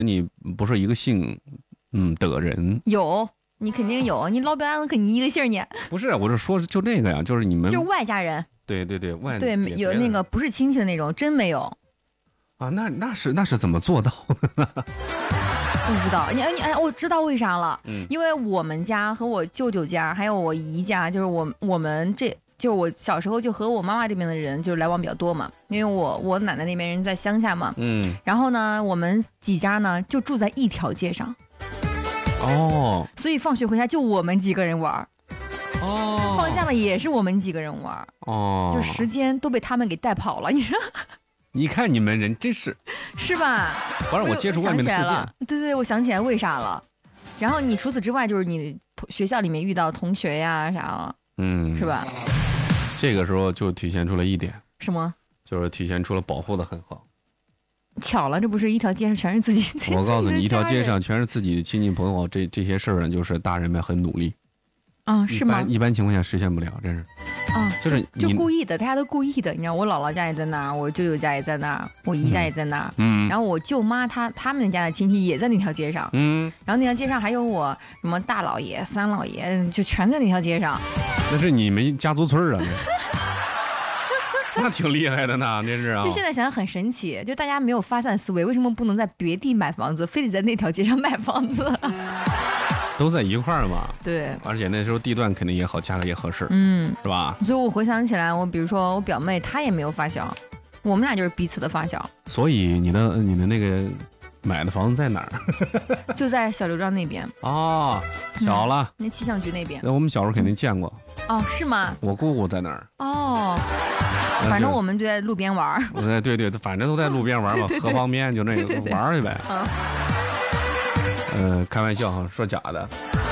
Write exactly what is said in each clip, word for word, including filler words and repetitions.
你不是一个姓嗯的人。 有，你肯定有，你老表俺跟你一个姓呢。 不是，我是说就那个呀，就是你们就外家人。 对对对，外对有那个不是亲戚的那种，真没有。 啊，那那是那是怎么做到的呢？ 不知道，你你哎，我知道为啥了， 嗯， 因为我们家和我舅舅家还有我姨家，就是我我们这就是我小时候就和我妈妈这边的人就是来往比较多嘛，因为我我奶奶那边人在乡下嘛， 嗯， 然后呢，我们几家呢就住在一条街上， 哦， 所以放学回家就我们几个人玩， 哦， 放假了也是我们几个人玩， 哦， 就时间都被他们给带跑了，你说。 你看你们人真是， 是吧？ 不让我接触外面的世界。 对对，我想起来为啥了。然后你除此之外，就是你学校里面遇到同学呀啥了， 嗯， 是吧？ 这个时候就体现出了一点， 什么？ 就是体现出了保护的很好。 巧了，这不是一条街上全是自己。 我告诉你，一条街上全是自己的亲戚朋友，这这些事儿呢，就是大人们很努力。 啊，是吗？ 一般情况下实现不了，真是。 啊， 就是就故意的，大家都故意的。你知道，我姥姥家也在那儿，我舅舅家也在那儿，我姨家也在那儿。嗯。然后我舅妈她他们家的亲戚也在那条街上。嗯。然后那条街上还有我什么大老爷、三老爷，就全在那条街上。 那是你们家族村啊。那挺厉害的呢，真是啊！ 就现在想想很神奇，就大家没有发散思维，为什么不能在别地买房子，非得在那条街上买房子？ 都在一块儿嘛， 对， 而且那时候地段肯定也好，价格也合适， 嗯， 是吧？ 所以我回想起来，我比如说我表妹，她也没有发小，我们俩就是彼此的发小。 所以你的你的那个买的房子在哪儿？ 就在小刘庄那边。 哦，小了， 嗯、那气象局那边。 那我们小时候肯定见过。 哦，是吗？ 我姑姑在那儿。 哦。反正我们就在路边玩。 对对对，反正都在路边玩嘛，喝方便面就那个玩去呗。嗯。呃，开玩笑哈，说假的。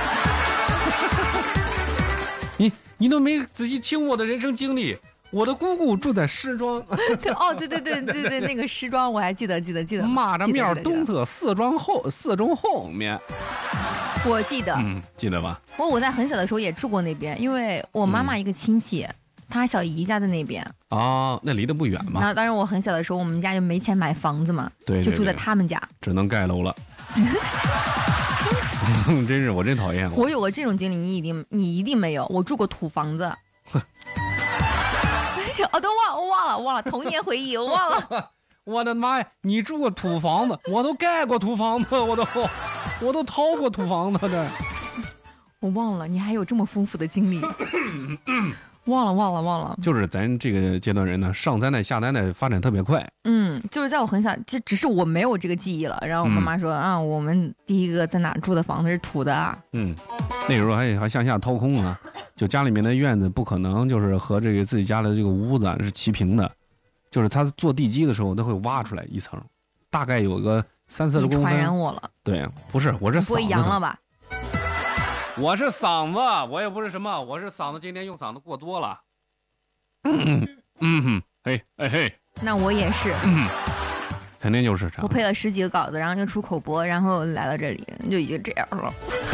你你都没仔细听我的人生经历，我的姑姑住在石庄。 哦，对对对对对，那个石庄我还记得记得记得。 蚂蚱面东侧四庄后四中后面。 我记得， 嗯，记得吧？ 我我在很小的时候也住过那边，因为我妈妈一个亲戚。嗯他小姨家在那边哦，那离得不远嘛。 那当然，我很小的时候，我们家就没钱买房子嘛， 对， 就住在他们家， 只能盖楼了。真是我真讨厌我。 我有过这种经历，你一定你一定没有。我住过土房子。哦，都忘我忘了忘了童年回忆，我忘了。 我的妈呀！你住过土房子，我都盖过土房子，我都我都掏过土房子的。 我忘了，你还有这么丰富的经历。忘了忘了忘了， 就是咱这个阶段人呢，上灾难下灾难发展特别快。 嗯，就是在我很小，就只是我没有这个记忆了。然后我妈妈说、嗯、啊，我们第一个在哪住的房子是土的啊。 嗯，那时候还还向下掏空啊，就家里面的院子不可能就是和这个自己家的这个屋子是齐平的，就是他做地基的时候都会挖出来一层，大概有个三四十公分。 传染我了。 对，不是，我这嗓子不会阳了吧？ 我是嗓子，我也不是什么，我是嗓子，今天用嗓子过多了。嗯嗯，嘿哎嘿， 那我也是， 嗯，肯定就是这样。 我配了十几个稿子，然后就出口播，然后来到这里就已经这样了。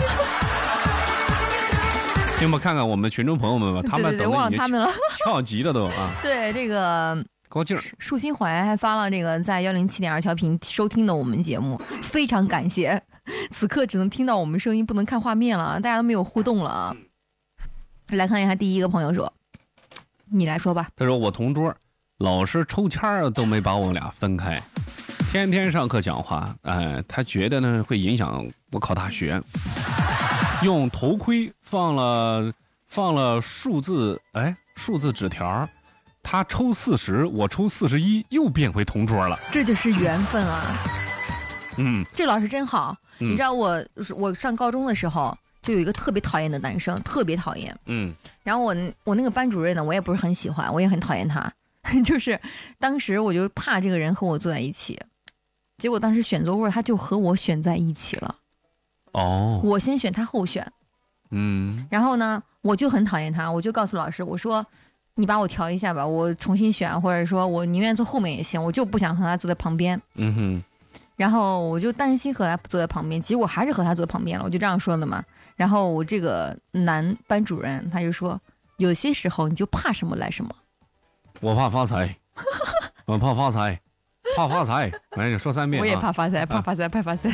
听吧，看看我们群众朋友们吧，他们对对对忘了他们了， 跳级了都啊。 对这个高兴， 树心怀还发了这个在幺零七点二调频收听的我们节目，非常感谢。此刻只能听到我们声音，不能看画面了，大家都没有互动了啊。来看一下第一个朋友说，你来说吧。 他说我同桌老师抽签都没把我俩分开，天天上课讲话，哎，他觉得呢会影响我考大学。用头盔放了放了数字，哎，数字纸条，他抽四十，我抽四十一，又变回同桌了。 这就是缘分啊。 嗯， 这老师真好。嗯、你知道我我上高中的时候就有一个特别讨厌的男生，特别讨厌。嗯，然后我我那个班主任呢，我也不是很喜欢，我也很讨厌他。就是当时我就怕这个人和我坐在一起，结果当时选座位他就和我选在一起了。哦，我先选他后选。嗯，然后呢，我就很讨厌他，我就告诉老师，我说你把我调一下吧，我重新选，或者说我宁愿坐后面也行，我就不想和他坐在旁边。嗯哼。然后我就担心和他坐在旁边，结果还是和他坐旁边了，我就这样说的嘛。然后我这个男班主任他就说，有些时候你就怕什么来什么。 我怕发财，我怕发财， 怕发财，反正就说三遍、啊。 我也怕发财，怕发财，怕发财。